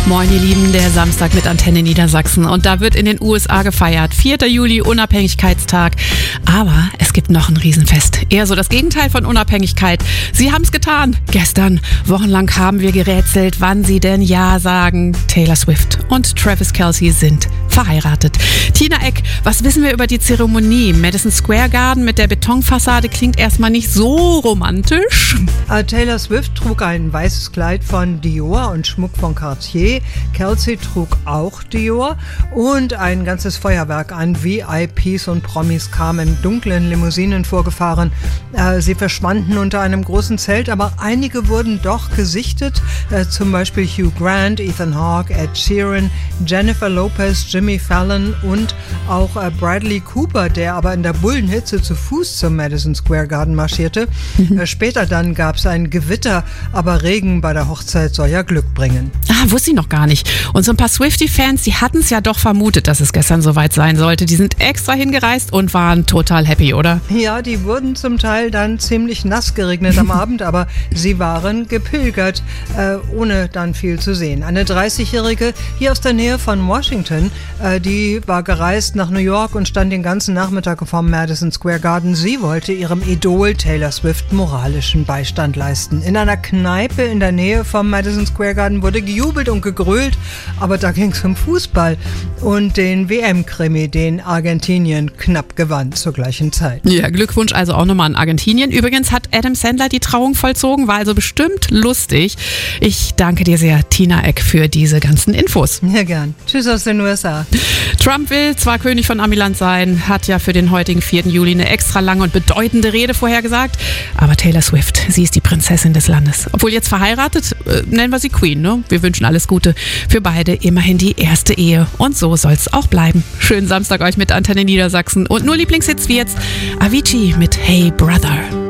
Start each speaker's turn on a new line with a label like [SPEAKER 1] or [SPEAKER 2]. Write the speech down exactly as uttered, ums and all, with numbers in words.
[SPEAKER 1] Moin ihr Lieben, der Samstag mit Antenne Niedersachsen und da wird in den U S A gefeiert. vierter Juli, Unabhängigkeitstag. Aber es gibt noch ein Riesenfest. Eher so das Gegenteil von Unabhängigkeit. Sie haben es getan. Gestern, wochenlang haben wir gerätselt, wann sie denn Ja sagen. Taylor Swift und Travis Kelce sind verheiratet. Tina Eck, was wissen wir über die Zeremonie? Madison Square Garden mit der Betonfassade klingt erstmal nicht so romantisch.
[SPEAKER 2] Uh, Taylor Swift trug ein weißes Kleid von Dior und Schmuck von Cartier. Kelce trug auch Dior und ein ganzes Feuerwerk an V I Ps und Promis kamen in dunklen Limousinen vorgefahren. Uh, sie verschwanden unter einem großen Zelt, aber einige wurden doch gesichtet. Uh, zum Beispiel Hugh Grant, Ethan Hawke, Ed Sheeran, Jennifer Lopez, Jimmy Fallon und auch uh, Bradley Cooper, der aber in der Bullenhitze zu Fuß zum Madison Square Garden marschierte. Mhm. Uh, später dann gab es ein Gewitter, aber Regen bei der Hochzeit soll ja Glück bringen.
[SPEAKER 1] Ah, wusste ich noch gar nicht. Und so ein paar Swiftie-Fans, die hatten es ja doch vermutet, dass es gestern soweit sein sollte. Die sind extra hingereist und waren total happy, oder?
[SPEAKER 2] Ja, die wurden zum Teil dann ziemlich nass geregnet am Abend, aber sie waren gepilgert, äh, ohne dann viel zu sehen. Eine dreißigjährige hier aus der Nähe von Washington, äh, die war gereist nach New York und stand den ganzen Nachmittag vom Madison Square Garden. Sie wollte ihrem Idol Taylor Swift moralischen Beistand leisten. In einer Kneipe in der Nähe vom Madison Square Garden wurde gejubelt und gegrölt, aber da ging es um Fußball und den W M-Krimi, den Argentinien knapp gewann zur gleichen Zeit.
[SPEAKER 1] Ja, Glückwunsch also auch nochmal an Argentinien. Übrigens hat Adam Sandler die Trauung vollzogen, war also bestimmt lustig. Ich danke dir sehr, Tina Eck, für diese ganzen Infos.
[SPEAKER 2] Ja, gern. Tschüss aus den U S A.
[SPEAKER 1] Trump will zwar König von Amiland sein, hat ja für den heutigen vierten Juli eine extra lange und bedeutende Rede vorhergesagt, aber Taylor Swift, sie ist die Prinzessin des Landes. Obwohl jetzt verheiratet, äh, nennen wir sie Queen, ne? Wir wünschen alles Gute für beide, immerhin die erste Ehe. Und so soll es auch bleiben. Schönen Samstag euch mit Antenne Niedersachsen und nur Lieblingshits wie jetzt Avicii mit Hey Brother.